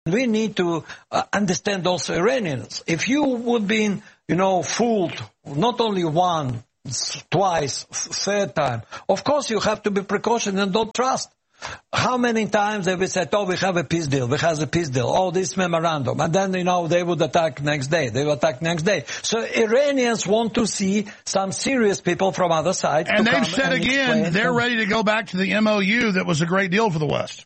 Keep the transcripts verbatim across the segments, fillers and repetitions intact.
We need to uh, understand also Iranians. If you would be, you know, fooled not only one, twice, third time, of course you have to be precautioned and don't trust. How many times have we said, oh, we have a peace deal, we have a peace deal, oh, this memorandum, and then, you know, they would attack next day, they would attack next day. So Iranians want to see some serious people from other side. And they've said again, they're ready to go back to the M O U that was a great deal for the West.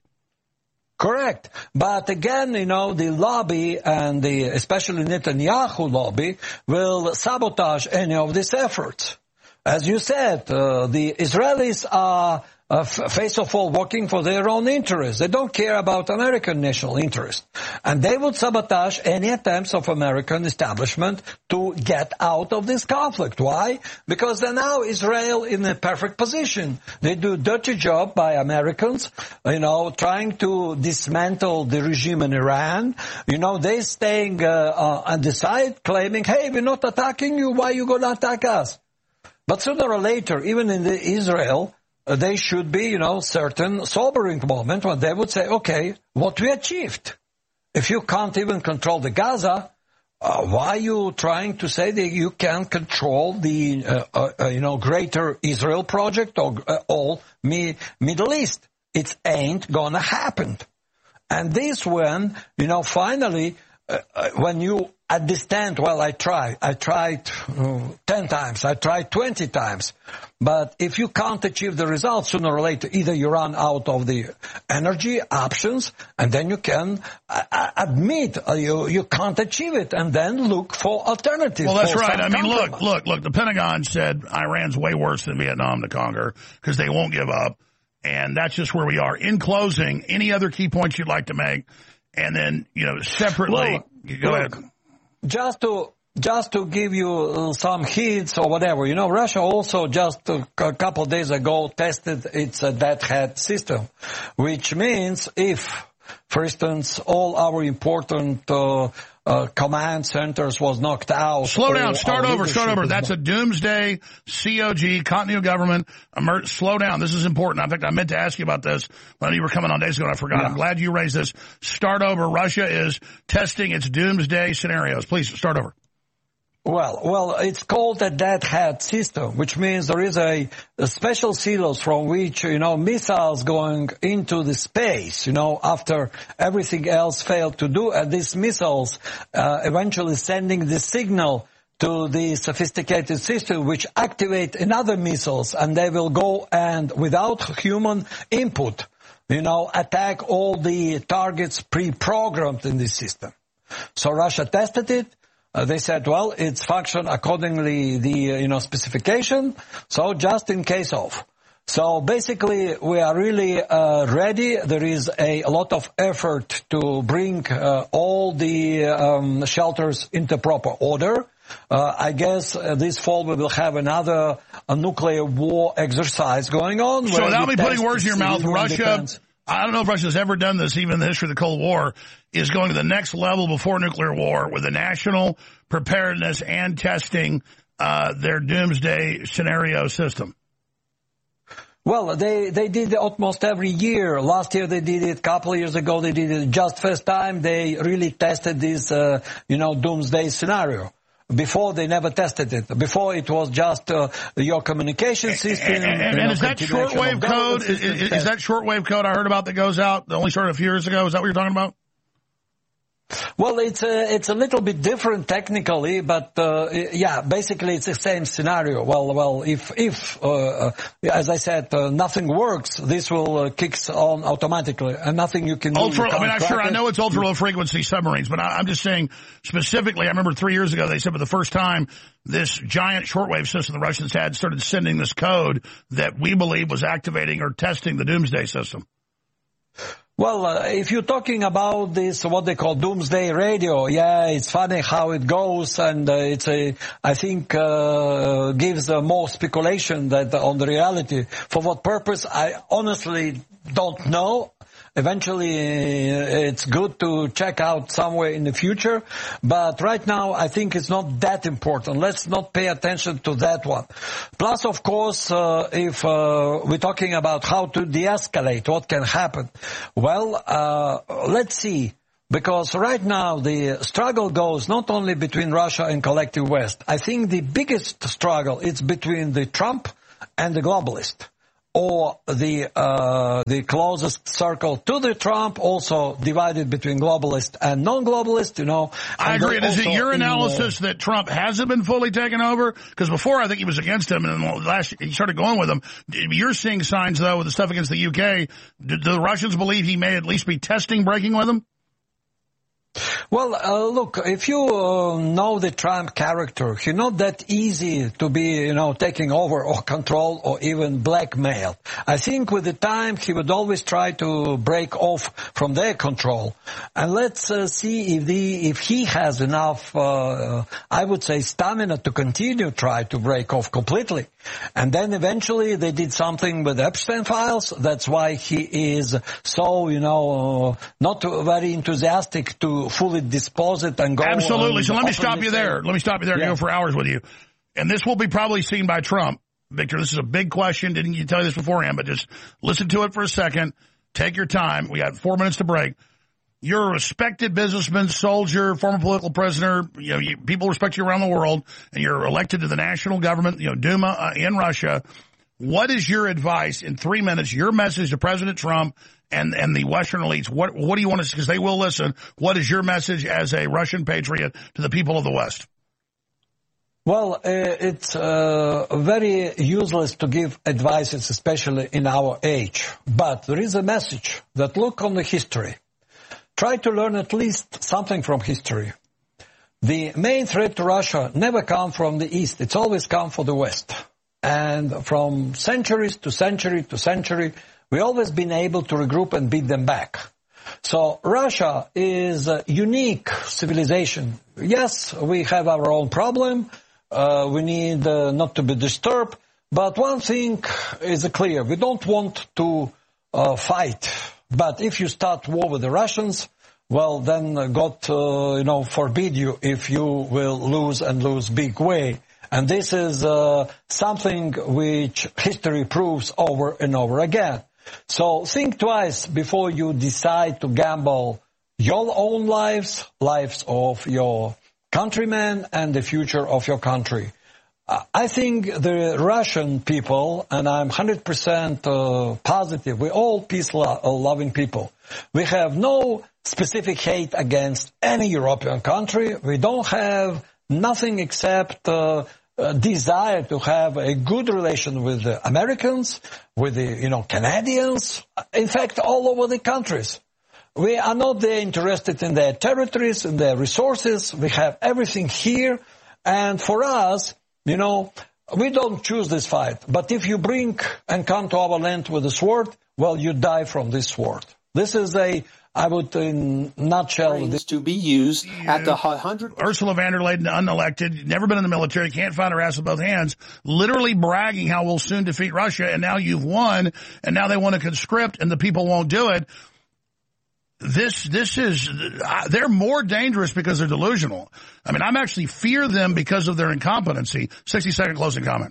Correct. But again, you know, the lobby and the, especially Netanyahu lobby will sabotage any of these efforts. As you said, uh, the Israelis are, uh, first of all, working for their own interests. They don't care about American national interest. And they would sabotage any attempts of American establishment to get out of this conflict. Why? Because they're now Israel in a perfect position. They do a dirty job by Americans, you know, trying to dismantle the regime in Iran. You know, they're staying uh, uh, on the side, claiming, hey, we're not attacking you. Why are you going to attack us? But sooner or later, even in the Israel, uh, they should be, you know, certain sobering moment when they would say, okay, what we achieved. If you can't even control the Gaza, uh, why are you trying to say that you can control the, uh, uh, uh, you know, greater Israel project or uh, all me, Middle East? It ain't gonna happen. And this when, you know, finally, uh, uh, when you understand, well, I tried. I tried uh, ten times. I tried twenty times. But if you can't achieve the results, sooner or later, either you run out of the energy options, and then you can uh, admit uh, you, you can't achieve it, and then look for alternatives. Well, that's right. I mean, look, look, look, the Pentagon said Iran's way worse than Vietnam to conquer because they won't give up, and that's just where we are. In closing, any other key points you'd like to make? And then, you know, separately, well, go look, ahead. Just to just to give you some hints or whatever, you know, Russia also just a couple of days ago tested its uh, Dead Hat system, which means if, for instance, all our important uh, uh, command centers was knocked out. Slow down. Start over. Start over. That's a doomsday C O G, continuity of government. Emer- slow down. This is important. In fact, I meant to ask you about this when you were coming on days ago, and I forgot. Yeah. I'm glad you raised this. Start over. Russia is testing its doomsday scenarios. Please start over. Well, well, it's called a Dead Hat system, which means there is a, a special silos from which, you know, missiles going into the space, you know, after everything else failed to do, and these missiles uh, eventually sending the signal to the sophisticated system which activate another missiles, and they will go and without human input, you know, attack all the targets pre-programmed in this system. So Russia tested it. Uh, they said, well, it's function accordingly the, uh, you know, specification. So just in case of. So basically, we are really uh, ready. There is a, a lot of effort to bring uh, all the um, shelters into proper order. Uh, I guess uh, this fall we will have another a nuclear war exercise going on. So without me putting words in your mouth, Russia, defense. I don't know if Russia's ever done this, even in the history of the Cold War, is going to the next level before nuclear war with the national preparedness and testing uh, their doomsday scenario system. Well, they, they did it almost every year. Last year they did it. A couple of years ago they did it. Just first time they really tested this, uh, you know, doomsday scenario. Before, they never tested it. Before, it was just uh, your communication system. And, and, and, and is that shortwave code? Is, is, is that shortwave code I heard about that goes out, that only started a few years ago? Is that what you're talking about? Well, it's a, it's a little bit different technically, but uh, yeah, basically it's the same scenario. Well, well, if if uh, as I said, uh, nothing works, this will uh, kicks on automatically, and nothing you can do. Ultra, I mean, I'm sure I know it's ultra low frequency submarines, but I, I'm just saying specifically. I remember three years ago they said for the first time this giant shortwave system the Russians had started sending this code that we believe was activating or testing the doomsday system. Well, uh, if you're talking about this, what they call doomsday radio, yeah, it's funny how it goes, and uh, it's a, I think, uh, gives uh, more speculation that on the reality. For what purpose, I honestly don't know. Eventually, uh, it's good to check out somewhere in the future, but right now, I think it's not that important. Let's not pay attention to that one. Plus, of course, uh, if uh, we're talking about how to de-escalate, what can happen, well, uh, let's see. Because right now the struggle goes not only between Russia and collective West. I think the biggest struggle is between the Trump and the globalist, or the uh, the closest circle to the Trump, also divided between globalist and non-globalist, you know. I agree. Is it your analysis in, uh, that Trump hasn't been fully taken over? Because before I think he was against him, and then last he started going with him. You're seeing signs, though, with the stuff against the U K. Do, do the Russians believe he may at least be testing breaking with him? Well, uh, look, if you uh, know the Trump character, he's not that easy to be, you know, taking over or control or even blackmail. I think with the time he would always try to break off from their control. And let's uh, see if the if he has enough, uh, I would say, stamina to continue try to break off completely. And then eventually they did something with Epstein files. That's why he is so, you know, uh, not very enthusiastic to fully dispose it and go. Absolutely. So let me stop you there. Let me stop you there. I can go for hours with you. And this will be probably seen by Trump. Victor, this is a big question. Didn't you tell you this beforehand? But just listen to it for a second. Take your time. We got four minutes to break. You're a respected businessman, soldier, former political prisoner. You know, you, people respect you around the world, and you're elected to the national government, you know, Duma uh, in Russia. What is your advice in three minutes, your message to President Trump and, and the Western elites? What, what do you want to, because they will listen. What is your message as a Russian patriot to the people of the West? Well, uh, it's uh, very useless to give advices, especially in our age. But there is a message that look on the history. Try to learn at least something from history. The main threat to Russia never come from the East. It's always come from the West. And from centuries to century to century, we always been able to regroup and beat them back. So Russia is a unique civilization. Yes, we have our own problem. Uh, we need uh, not to be disturbed. But one thing is clear. We don't want to uh, fight. But if you start war with the Russians, well, then God, uh, you know, forbid you if you will lose and lose big way. And this is uh, something which history proves over and over again. So think twice before you decide to gamble your own lives, lives of your countrymen, and the future of your country. I think the Russian people, and I'm one hundred percent uh, positive, we're all peace-loving people. We have no specific hate against any European country. We don't have nothing except uh, a desire to have a good relation with the Americans, with the, you know, Canadians, in fact, all over the countries. We are not there interested in their territories, in their resources. We have everything here. And for us, you know, we don't choose this fight. But if you bring and come to our land with a sword, well, you die from this sword. This is a, I would, in a nutshell, this to be used at the one hundred. Ursula von der Leyen, unelected, never been in the military, can't find her ass with both hands, literally bragging how we'll soon defeat Russia, and now you've won, and now they want to conscript, and the people won't do it. This, this is, they're more dangerous because they're delusional. I mean, I'm actually fear them because of their incompetency. sixty second closing comment.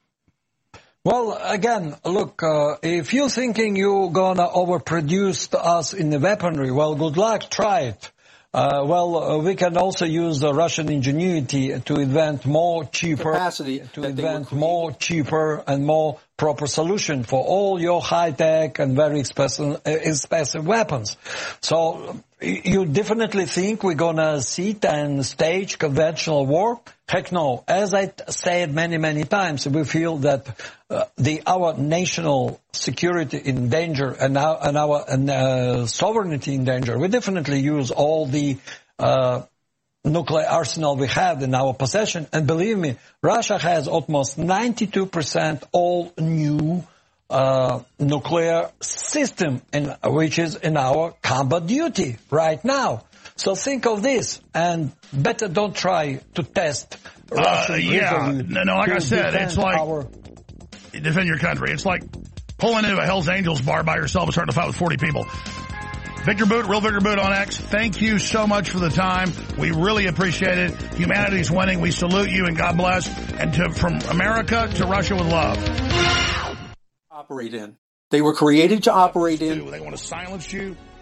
Well, again, look, uh, if you're thinking you're gonna overproduce us in the weaponry, well, good luck, try it. Uh, well, uh, we can also use the Russian ingenuity to invent more cheaper, capacity to invent more cheaper and more proper solution for all your high-tech and very expensive, expensive weapons. So you definitely think we're going to sit and stage conventional war? Heck no. As I said many, many times, we feel that uh, the our national security in danger and our, and our and, uh, sovereignty in danger. We definitely use all the uh nuclear arsenal we have in our possession. And believe me, Russia has almost ninety-two percent all new uh, nuclear system, in, which is in our combat duty right now. So think of this, and better don't try to test Russian uh, yeah, no, no, like I said, it's like our... defend your country. It's like pulling into a Hell's Angels bar by yourself and starting to fight with forty people. Victor Bout, Real Victor Bout on X, thank you so much for the time. We really appreciate it. Humanity's winning. We salute you and God bless. And to, from America to Russia with love. Operate in. They were created to operate in. They want to silence you.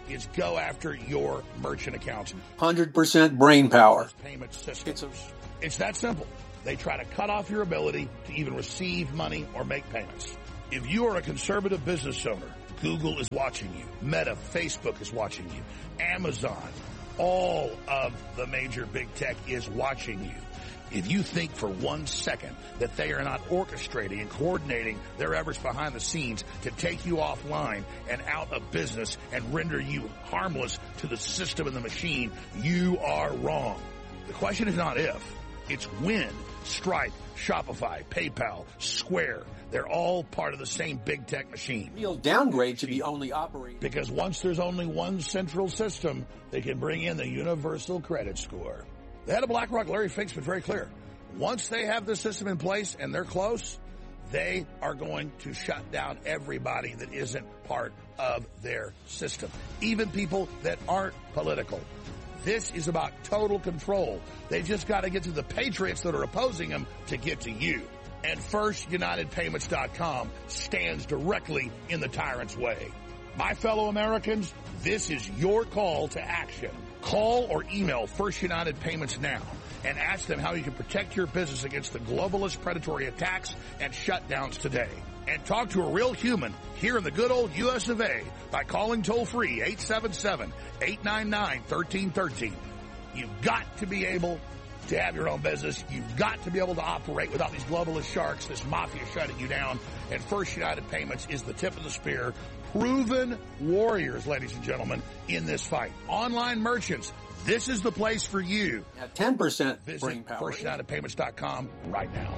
is go after your merchant accounts. one hundred percent brain power. Payment systems. It's, a- it's that simple. They try to cut off your ability to even receive money or make payments. If you are a conservative business owner, Google is watching you. Meta, Facebook is watching you. Amazon, all of the major big tech is watching you. If you think for one second that they are not orchestrating and coordinating their efforts behind the scenes to take you offline and out of business and render you harmless to the system and the machine, you are wrong. The question is not if, it's when. Stripe, Shopify, PayPal, Square, they're all part of the same big tech machine. real downgrade to be only operating. Because once there's only one central system, they can bring in the universal credit score. The head of BlackRock, Larry Fink's been very clear. Once they have the system in place and they're close, they are going to shut down everybody that isn't part of their system, even people that aren't political. This is about total control. They just got to get to the patriots that are opposing them to get to you. And First United Payments dot com stands directly in the tyrant's way. My fellow Americans, this is your call to action. Call or email First United Payments now and ask them how you can protect your business against the globalist predatory attacks and shutdowns today. And talk to a real human here in the good old U S of A by calling toll-free eight seven seven, eight nine nine, one three one three. You've got to be able to have your own business. You've got to be able to operate without these globalist sharks, this mafia shutting you down. And First United Payments is the tip of the spear. Proven warriors, ladies and gentlemen, in this fight. Online merchants, this is the place for you. At ten percent Visit brain power. First United Payments dot com right now.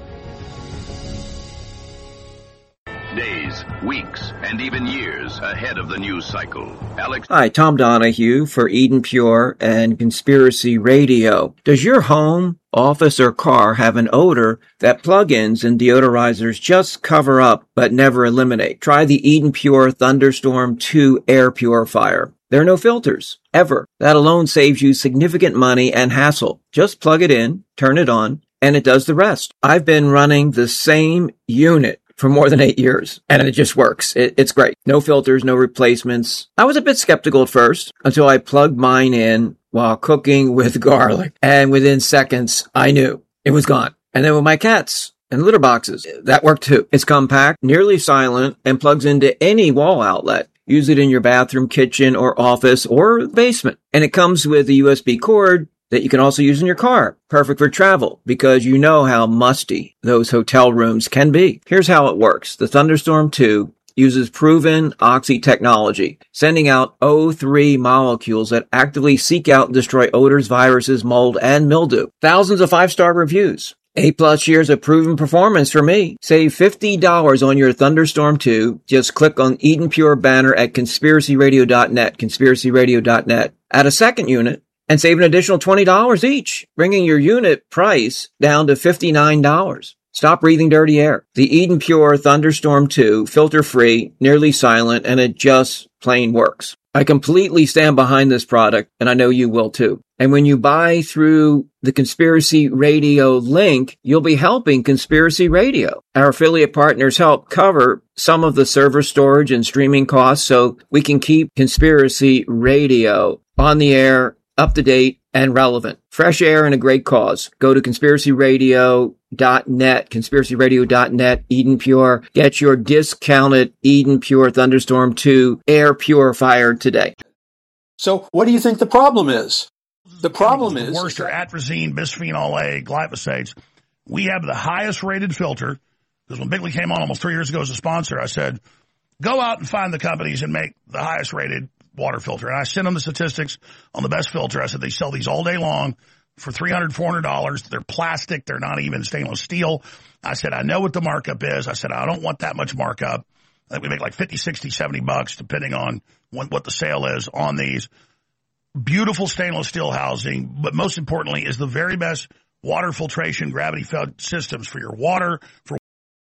Days, weeks, and even years ahead of the news cycle. Alex. Hi, Tom Donahue for Eden Pure and Conspiracy Radio. Does your home, office, or car have an odor that plug-ins and deodorizers just cover up but never eliminate? Try the Eden Pure Thunderstorm two air purifier. There are no filters, ever. That alone saves you significant money and hassle. Just plug it in, turn it on, and it does the rest. I've been running the same unit for more than eight years, and it just works. It, it's great. No filters, no replacements. I was a bit skeptical at first until I plugged mine in while cooking with garlic, and within seconds, I knew it was gone. And then with my cats and litter boxes, that worked too. It's compact, nearly silent, and plugs into any wall outlet. Use it in your bathroom, kitchen, or office, or basement. And it comes with a U S B cord that you can also use in your car. Perfect for travel, because you know how musty those hotel rooms can be. Here's how it works. The Thunderstorm two uses proven oxy technology, sending out O three molecules that actively seek out and destroy odors, viruses, mold, and mildew. Thousands of five-star reviews. Eight plus years of proven performance for me. Save fifty dollars on your Thunderstorm two. Just click on Eden Pure banner at conspiracy radio dot net, conspiracy radio dot net. Add a second unit and save an additional twenty dollars each, bringing your unit price down to fifty-nine dollars. Stop breathing dirty air. The Eden Pure Thunderstorm two, filter-free, nearly silent, and it just plain works. I completely stand behind this product, and I know you will too. And when you buy through the Conspiracy Radio link, you'll be helping Conspiracy Radio. Our affiliate partners help cover some of the server storage and streaming costs so we can keep Conspiracy Radio on the air, up to date, and relevant. Fresh air and a great cause. Go to conspiracy radio dot net, conspiracy radio dot net, Eden Pure. Get your discounted Eden Pure Thunderstorm two air purifier today. So what do you think the problem is? The problem is... The worst are atrazine, bisphenol A, glyphosates. We have the highest rated filter, because when Bigley came on almost three years ago as a sponsor, I said, go out and find the companies and make the highest rated water filter. And I sent them the statistics on the best filter. I said, they sell these all day long for three hundred dollars, four hundred dollars. They're plastic. They're not even stainless steel. I said, I know what the markup is. I said, I don't want that much markup. I think we make like fifty, sixty, seventy bucks, depending on what, what the sale is on these. Beautiful stainless steel housing, but most importantly is the very best water filtration, gravity fed systems for your water, for